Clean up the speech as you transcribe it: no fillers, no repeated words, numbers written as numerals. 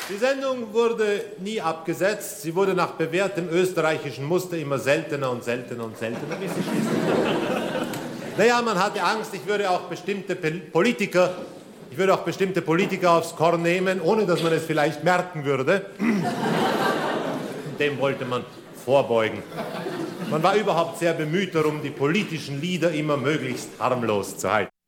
Die Sendung wurde nie abgesetzt. Sie wurde nach bewährtem österreichischen Muster immer seltener und seltener und seltener, bis sie schließlich wurde. Naja, man hatte Angst, ich würde auch bestimmte Politiker aufs Korn nehmen, ohne dass man es vielleicht merken würde. Dem wollte man vorbeugen. Man war überhaupt sehr bemüht darum, die politischen Lieder immer möglichst harmlos zu halten.